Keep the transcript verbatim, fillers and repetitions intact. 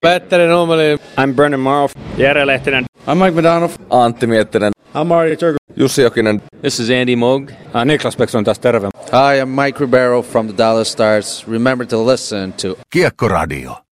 Petteri Nummeli. I'm Brennan Morrow. Jere Lehtinen. I'm Mike Madonov. Antti Miettinen. I'm Marty Turku. Jussi Jokinen. This is Andy Moog. Uh, Niklas Bäckström taas terve. Hi, I'm Mike Ribeiro from the Dallas Stars. Remember to listen to Kiekkoradio.